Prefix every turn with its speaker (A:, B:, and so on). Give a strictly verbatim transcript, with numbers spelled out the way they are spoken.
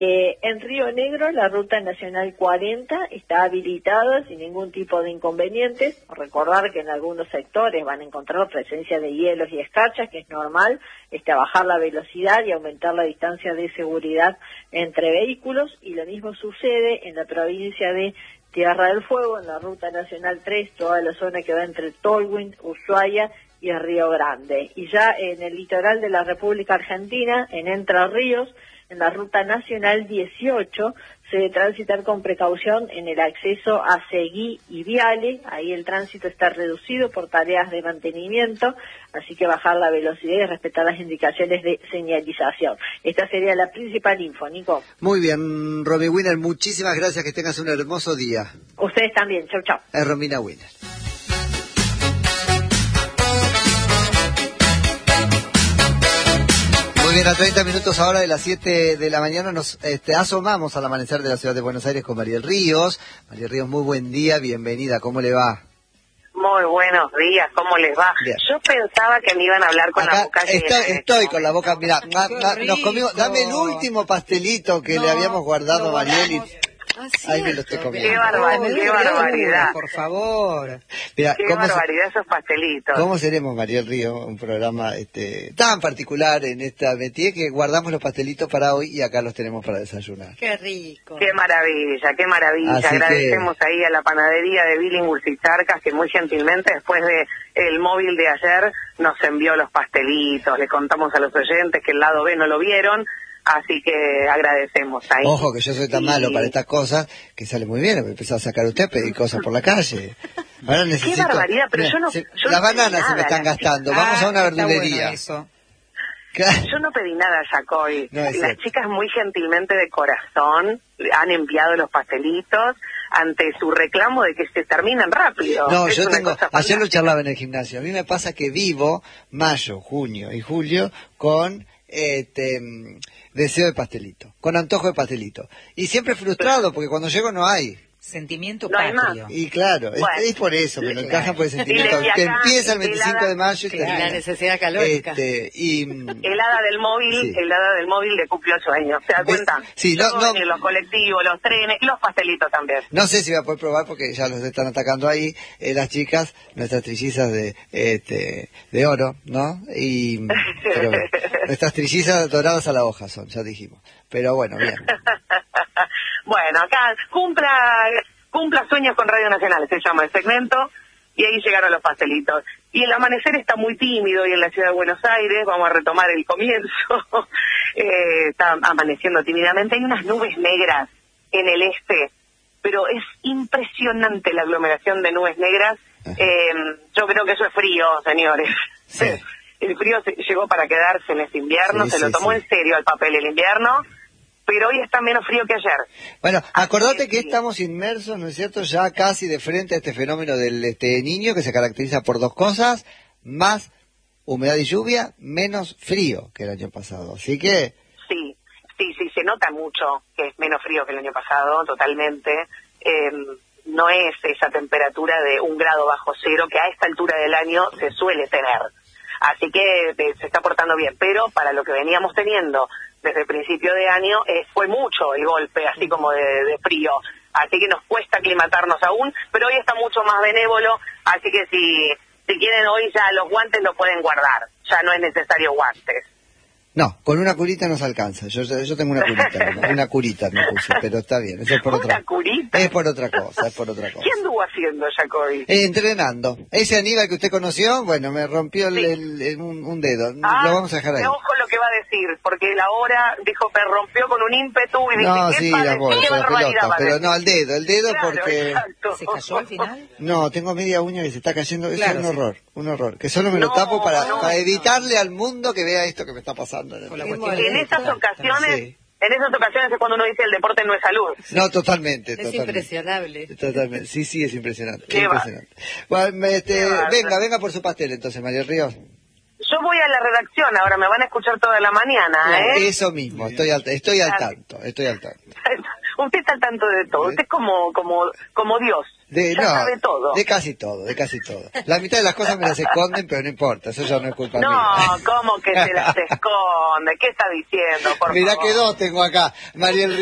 A: Eh, en Río Negro la Ruta Nacional cuarenta está habilitada sin ningún tipo de inconvenientes. Recordar que en algunos sectores van a encontrar presencia de hielos y escarchas, que es normal, este, bajar la velocidad y aumentar la distancia de seguridad entre vehículos, y lo mismo sucede en la provincia de Tierra del Fuego, en la Ruta Nacional tres, toda la zona que va entre Tolwyn, Ushuaia y el Río Grande. Y ya en el litoral de la República Argentina, en Entre Ríos, en la Ruta Nacional dieciocho, se debe transitar con precaución en el acceso a Seguí y Viale. Ahí el tránsito está reducido por tareas de mantenimiento, así que bajar la velocidad y respetar las indicaciones de señalización. Esta sería la principal info, Nico.
B: Muy bien, Romy Winner, muchísimas gracias, que tengas un hermoso día.
A: Ustedes también, chau chau.
B: Es Romina Winner. Muy bien, a treinta minutos ahora de las siete de la mañana nos este, asomamos al amanecer de la ciudad de Buenos Aires con Mariel Ríos. Mariel Ríos, muy buen día, bienvenida, ¿cómo le va?
C: Muy buenos días, ¿cómo les va?
B: Bien.
C: Yo pensaba que me iban a hablar con
B: Acá
C: la boca llena.
B: Estoy, estoy con la boca, mira, nos comimos, dame el último pastelito que
D: no,
B: le habíamos guardado a Mariel y...
D: Ah,
B: ahí me lo estoy comiendo.
C: Qué, barba
D: no,
C: qué barbaridad.
D: Por favor.
B: Mirá,
C: qué
B: ¿cómo
C: barbaridad
B: se,
C: esos pastelitos.
B: ¿Cómo seremos, Mariel Río? Un programa este tan particular en esta metida que guardamos los pastelitos para hoy y acá los tenemos para desayunar.
D: Qué rico.
C: Qué maravilla, qué maravilla.
B: Así
C: Agradecemos
B: que...
C: ahí a la panadería de Billinghurst y Charcas, que muy gentilmente, después de el móvil de ayer, nos envió los pastelitos. Le contamos a los oyentes que el lado B no lo vieron. Así que agradecemos ahí.
B: Ojo, que yo soy tan
C: y...
B: malo para estas cosas que sale muy bien. Me empezó a sacar usted a pedir cosas por la calle. Ahora necesito...
C: Qué barbaridad, pero
B: Mira,
C: yo no...
B: Se...
C: Yo
B: las
C: no
B: bananas se me están
C: nada,
B: gastando.
D: Ah,
B: Vamos a una
D: está
B: verdulería.
D: bueno eso.
C: Yo no pedí nada, Jacoy.
B: No,
C: Las
B: cierto.
C: chicas muy gentilmente de corazón han enviado los pastelitos ante su reclamo de que se terminan rápido.
B: No,
C: es
B: yo
C: una
B: tengo...
C: cosa
B: Ayer lo
C: fantástica.
B: charlaba en el gimnasio. A mí me pasa que vivo mayo, junio y julio con... este deseo de pastelito, con antojo de pastelito. Y siempre frustrado, porque cuando llego no hay.
D: Sentimiento
C: No hay
D: patrio.
B: Y claro, es,
C: Bueno.
B: es por eso, me lo
D: Claro.
B: encajan por el sentimiento.
C: Y le- y
B: Que
C: acá,
B: empieza el
C: helada-
B: veinticinco de mayo y
D: Sí,
B: termina.
D: la necesidad calórica.
B: Este, y...
C: El hada del móvil,
B: Sí.
C: el hada del móvil le cumplió sueños. ¿Se da
B: ¿Ves?
C: cuenta?
B: Sí, no,
C: Todo
B: no.
C: en los colectivos, los trenes, los pastelitos también.
B: No sé si voy a poder probar porque ya los están atacando ahí, eh, las chicas, nuestras trillizas de este de oro, ¿no? Y pero bueno, nuestras trillizas doradas a la hoja son, ya dijimos. Pero bueno, bien.
C: Bueno, acá cumpla, cumpla sueños con Radio Nacional, se llama el segmento, y ahí llegaron los pastelitos. Y el amanecer está muy tímido y en la ciudad de Buenos Aires, vamos a retomar el comienzo, eh, está amaneciendo tímidamente, hay unas nubes negras en el este, pero es impresionante la aglomeración de nubes negras. Eh, yo creo que eso es frío, señores.
B: Sí.
C: El frío se, llegó para quedarse en este invierno,
B: Sí,
C: se lo
B: sí,
C: tomó
B: sí.
C: en serio al papel el invierno, pero hoy está menos frío que ayer.
B: Bueno, acordate
C: Así
B: que
C: sí.
B: estamos inmersos, ¿no es cierto?, ya casi de frente a este fenómeno del este niño que se caracteriza por dos cosas, más humedad y lluvia, menos frío que el año pasado. Así que...
C: Sí, sí, sí, se nota mucho que es menos frío que el año pasado, totalmente. Eh, no es esa temperatura de un grado bajo cero que a esta altura del año se suele tener. Así que eh, se está portando bien, pero para lo que veníamos teniendo desde el principio de año, eh, fue mucho el golpe, así como de, de frío. Así que nos cuesta aclimatarnos aún, pero hoy está mucho más benévolo, así que si, si quieren hoy ya los guantes lo pueden guardar, ya no es necesario guantes.
B: No, con una curita nos alcanza. Yo yo tengo una curita, ¿no? Una curita me puse, pero está bien. Eso es por
C: ¿Una
B: otra.
C: curita?
B: Es por otra cosa, es por otra cosa.
C: ¿Qué anduvo haciendo, Jacobi?
B: Eh, entrenando. Ese Aníbal que usted conoció, bueno, me rompió el,
C: Sí.
B: el- el- un, un dedo.
C: Ah,
B: Lo vamos a dejar ahí.
C: ojo lo que va a decir, porque la hora dijo que rompió con un ímpetu y dije,
B: No,
C: ¿qué,
B: sí,
C: padre-
B: la bola,
C: qué
B: la
C: barbaridad
B: pelota,
C: va a
B: pero
C: decir?
B: no, el dedo, el dedo
C: Claro,
B: porque...
C: exacto.
D: ¿Se cayó al final?
B: No, tengo media uña que se está cayendo, eso
D: Claro,
B: es un
D: sí.
B: horror, un horror. Que solo me lo
C: No,
B: tapo para,
C: no,
B: para
C: no.
B: evitarle al mundo que vea esto que me está pasando.
D: Con la
B: Sí.
D: cuestión
C: En
D: de-
C: esas ocasiones,
B: Sí.
C: en esas ocasiones es cuando uno dice el deporte no es salud.
B: No, totalmente,
D: Es
B: totalmente.
D: impresionable.
B: Totalmente, sí, sí, es impresionante.
C: Qué va.
B: impresionante. Bueno, me- este,
C: Qué bárbaro.
B: venga, venga por su pastel entonces, María Ríos.
C: Yo voy a la redacción, ahora me van a escuchar toda la mañana, ¿eh?
B: Eso mismo, estoy al, estoy al
C: Claro.
B: tanto, estoy al tanto.
C: Usted está al tanto de todo. Usted es como, como, como Dios.
B: De,
C: ya
B: no,
C: sabe todo.
B: de casi todo, de casi todo. La mitad de las cosas me las esconden, pero no importa, eso ya no es culpa
C: No,
B: mía.
C: ¿cómo que se las esconde? ¿Qué está diciendo, por
B: Mirá
C: favor?
B: que dos tengo acá, Mariel